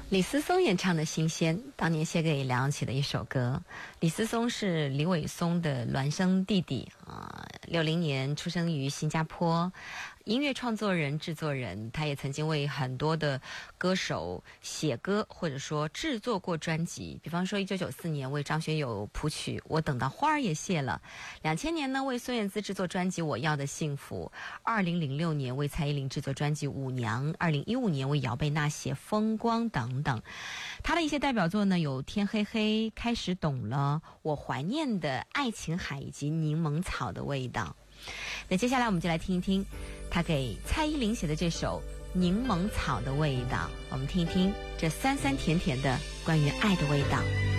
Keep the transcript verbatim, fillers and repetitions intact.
李思松演唱的《新鲜》，当年写给梁咏琪的一首歌。李思松是李伟松的孪生弟弟啊，六零年出生于新加坡，音乐创作人、制作人，他也曾经为很多的歌手写歌或者说制作过专辑。比方说，一九九四年为张学友谱曲《我等到花儿也谢了》，两千年呢为孙燕姿制作专辑《我要的幸福》，二零零六年为蔡依林制作专辑《舞娘》，二零一五年为姚贝娜写《风光》等等。他的一些代表作呢有《天黑黑》、《开始懂了》、《我怀念的爱琴海》以及《柠檬草的味道》。那接下来我们就来听一听他给蔡依林写的这首《柠檬草的味道》，我们听一听这酸酸甜甜的关于爱的味道。